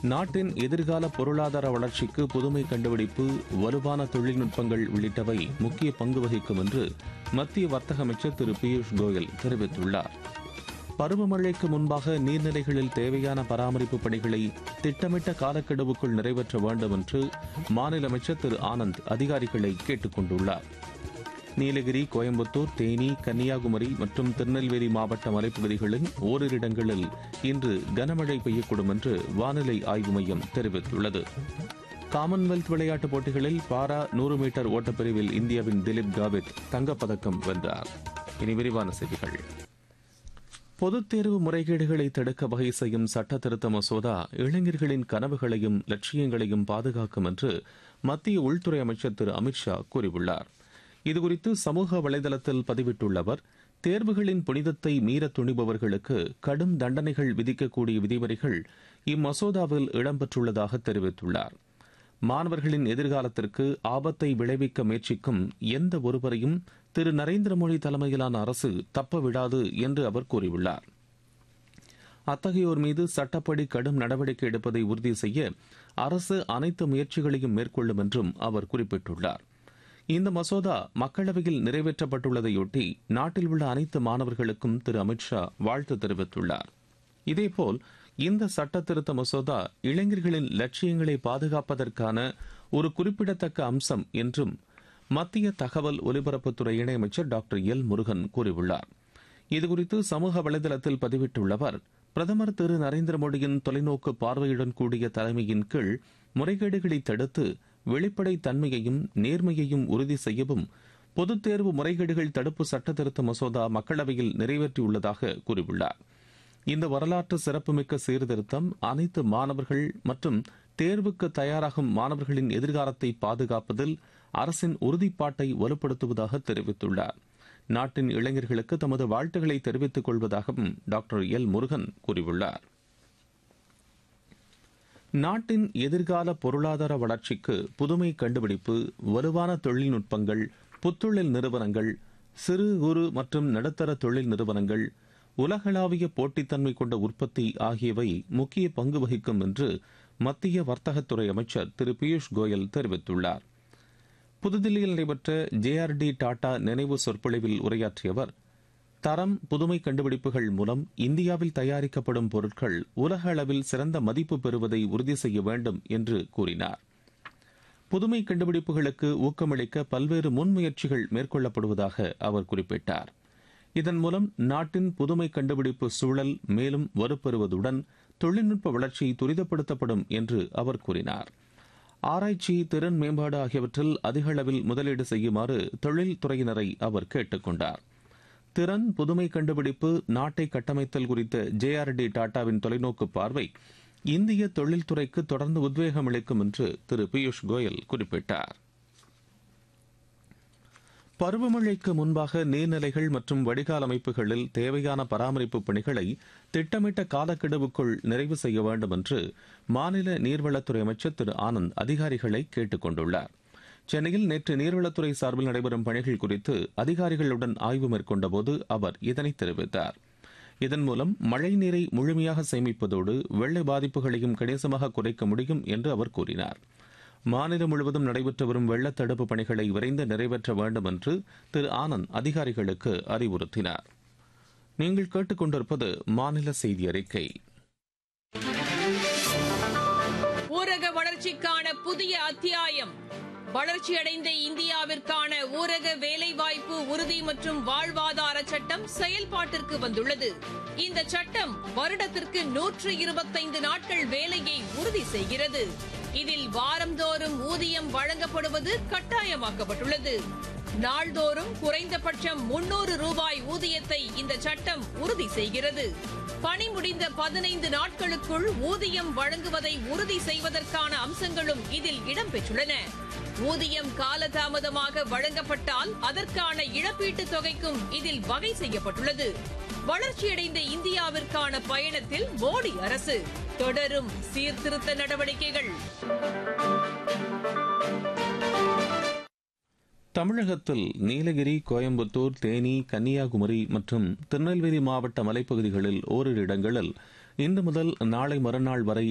நாட்டின் எதிர்கால பொருளாதார வளர்ச்சிக்கு புதுமை கண்டுபிடிப்பு, வலுவான தொழில்நுட்பங்கள் உள்ளிட்டவை முக்கிய பங்கு வகிக்கும் என்று மத்திய வர்த்தக அமைச்சர் திரு பியூஷ் கோயல் தெரிவித்துள்ளார். பருவமழைக்கு முன்பாக நீர்நிலைகளில் தேவையான பராமரிப்பு பணிகளை திட்டமிட்ட காலக்கெடுவுக்குள் நிறைவேற்ற வேண்டும் என்று மாநில அமைச்சர் திரு ஆனந்த் அதிகாரிகளை கேட்டுக் கொண்டுள்ளார். நீலகிரி, கோயம்புத்தூர், தேனி, கன்னியாகுமரி மற்றும் திருநெல்வேலி மாவட்ட மலைப்பகுதிகளில் ஓரிரு இடங்களில் இன்று கனமழை பெய்யக்கூடும் என்று வானிலை ஆய்வு மையம் தெரிவித்துள்ளது. காமன்வெல்த் விளையாட்டுப் போட்டிகளில் பாரா 100 மீட்டர் ஓட்டப்பிரிவில் இந்தியாவின் திலீப் காவித் தங்கப்பதக்கம் வென்றார். இனி விரிவான செய்திகள். பொதுத் தேர்வு முறைகேடுகளை தடுக்க வகை செய்யும் சட்ட திருத்த மசோதா இளைஞர்களின் கனவுகளையும் லட்சியங்களையும் பாதுகாக்கும் என்று மத்திய உள்துறை அமைச்சர் திரு அமித்ஷா கூறியுள்ளார். இதுகுறித்து சமூக வலைதளத்தில் பதிவிட்டுள்ள அவர், தேர்வுகளின் புனிதத்தை மீற துணிபவர்களுக்கு கடும் தண்டனைகள் விதிக்கக்கூடிய விதிமுறைகள் இம்மசோதாவில் இடம்பெற்றுள்ளதாக தெரிவித்துள்ளார். மாணவர்களின் எதிர்காலத்திற்கு ஆபத்தை விளைவிக்க முயற்சிக்கும் எந்த ஒருவரையும் திரு நரேந்திர மோடி தலைமையிலான அரசு தப்பவிடாது என்று அவர் கூறியுள்ளார். அத்தகையோர் மீது சட்டப்படி கடும் நடவடிக்கை எடுப்பதை உறுதி செய்ய அரசு அனைத்து முயற்சிகளையும் மேற்கொள்ளும் என்றும் அவர் குறிப்பிட்டுள்ளார். இந்த மசோதா மக்களவையில் நிறைவேற்றப்பட்டுள்ளதையொட்டி நாட்டில் உள்ள அனைத்து மாணவர்களுக்கும் திரு அமித்ஷா வாழ்த்து தெரிவித்துள்ளார். இதேபோல் இந்த சட்ட திருத்த மசோதா இளைஞர்களின் லட்சியங்களை பாதுகாப்பதற்கான ஒரு குறிப்பிடத்தக்க அம்சம் என்றும் மத்திய தகவல் ஒலிபரப்புத்துறை இணையமைச்சர் டாக்டர் எல் முருகன் கூறியுள்ளார். இதுகுறித்து சமூக வலைதளத்தில் பதிவிட்டுள்ள அவர், பிரதமர் திரு நரேந்திர மோடியின் தொலைநோக்கு பார்வையுடன் கூடிய தலைமையின் கீழ் முறைகேடுகளை தடுத்து வெளிப்படை தன்மையையும் நேர்மையையும் உறுதி செய்யவும் பொதுத் தேர்வு முறைகேடுகள் தடுப்பு சட்ட திருத்த மசோதா மக்களவையில் நிறைவேற்றியுள்ளதாக கூறியுள்ளார். இந்த வரலாற்று சிறப்புமிக்க சீர்திருத்தம் அனைத்து மாணவர்கள் மற்றும் தேர்வுக்கு தயாராகும் மாணவர்களின் எதிர்காலத்தை பாதுகாப்பதில் அரசின் உறுதிப்பாட்டை வலுப்படுத்துவதாக தெரிவித்துள்ளார். நாட்டின் இளைஞர்களுக்கு தமது வாழ்த்துக்களை தெரிவித்துக் கொள்வதாகவும் டாக்டர் எல் முருகன் கூறியுள்ளார். நாட்டின் எதிர்கால பொருளாதார வளர்ச்சிக்கு புதுமை கண்டுபிடிப்பு, வலுவான தொழில்நுட்பங்கள், புத்தொழில் நிறுவனங்கள், சிறு குறு மற்றும் நடுத்தர தொழில் நிறுவனங்கள், உலகளாவிய போட்டித்தன்மை கொண்ட உற்பத்தி ஆகியவை முக்கிய பங்கு வகிக்கும் என்று மத்திய வர்த்தகத்துறை அமைச்சர் திரு பியூஷ் கோயல் தெரிவித்துள்ளார். புதுதில்லியில் நடைபெற்ற JRD டாடா நினைவு சொற்பொழிவில் உரையாற்றிய அவர், தரம், புதுமை கண்டுபிடிப்புகள் மூலம் இந்தியாவில் தயாரிக்கப்படும் பொருட்கள் உலக அளவில் சிறந்த மதிப்பு பெறுவதை உறுதி செய்ய வேண்டும் என்று கூறினார். புதுமை கண்டுபிடிப்புகளுக்கு ஊக்கமளிக்க பல்வேறு முன்முயற்சிகள் மேற்கொள்ளப்படுவதாக அவர் குறிப்பிட்டார். இதன் மூலம் நாட்டின் புதுமை கண்டுபிடிப்பு சூழல் மேலும் வலுப்பெறுவதுடன் தொழில்நுட்ப வளர்ச்சி துரிதப்படுத்தப்படும் என்று அவர் கூறினார். ஆராய்ச்சி, திறன் மேம்பாடு ஆகியவற்றில் அதிக அளவில் முதலீடு செய்யுமாறு தொழில்துறையினரை அவர் கேட்டுக் கொண்டார். திறன், புதுமை கண்டுபிடிப்பு, நாட்டை கட்டமைத்தல் குறித்த JRD டாடாவின் தொலைநோக்கு பார்வை இந்திய தொழில்துறைக்கு தொடர்ந்து உத்வேகம் அளிக்கும் என்று திரு பியூஷ் கோயல் குறிப்பிட்டார். பருவமழைக்கு முன்பாக நீர்நிலைகள் மற்றும் வடிகால் அமைப்புகளில் தேவையான பராமரிப்பு பணிகளை திட்டமிட்ட காலக்கெடுவுக்குள் நிறைவு செய்ய வேண்டும் என்று மாநில நீர்வளத்துறை அமைச்சர் திரு ஆனந்த் அதிகாரிகளை கேட்டுக் கொண்டுள்ளார். சென்னையில் நேற்று நீர்வளத்துறை சார்பில் நடைபெறும் பணிகள் குறித்து அதிகாரிகளுடன் ஆய்வு மேற்கொண்டபோது அவர் இதனை தெரிவித்தார். இதன் மூலம் மழைநீரை முழுமையாக சேமிப்பதோடு வெள்ள பாதிப்புகளையும் கணிசமாக குறைக்க முடியும் என்று அவர் கூறினார். மாநிலம் முழுவதும் நடைபெற்று வரும் வெள்ளத் தடுப்பு பணிகளை விரைந்து நிறைவேற்ற வேண்டும் என்று திரு ஆனந்த் அதிகாரிகளுக்கு அறிவுறுத்தினார். நீங்கள் கேட்டுக்கொண்டிருப்பது மாநில செய்தி அறிக்கை. ஊரக வளர்ச்சிக்கான புதிய அத்தியாயம். வளர்ச்சியடைந்த இந்தியாவிற்கான ஊரக வேலைவாய்ப்பு உறுதி மற்றும் வாழ்வாதார சட்டம் செயல்பாட்டிற்கு வந்துள்ளது. இந்த சட்டம் வருடத்திற்கு 125 நாட்கள் வேலையை உறுதி செய்கிறது. இதில் வாரந்தோறும் ஊதியம் வழங்கப்படுவது கட்டாயமாக்கப்பட்டுள்ளது. நாள்தோறும் குறைந்தபட்சம் 300 ரூபாய் ஊதியத்தை இந்த சட்டம் உறுதி செய்கிறது. பணி முடிந்த 15 நாட்களுக்குள் ஊதியம் வழங்குவதை உறுதி செய்வதற்கான அம்சங்களும் இதில் இடம்பெற்றுள்ளன. ஊதியம் காலதாமதமாக வழங்கப்பட்டால் அதற்கான இழப்பீட்டுத் தொகைக்கும் இதில் வகை செய்யப்பட்டுள்ளது. வளர்ச்சியடைந்த இந்தியாவிற்கான பயணத்தில் மோடி அரசு தொடரும் சீர்திருத்த நடவடிக்கைகள். தமிழகத்தில் நீலகிரி, கோயம்புத்தூர், தேனி, கன்னியாகுமரி மற்றும் திருநெல்வேலி மாவட்ட மலைப்பகுதிகளில் ஓரிரு இடங்களில் இன்று முதல் நாளை மறுநாள் வரை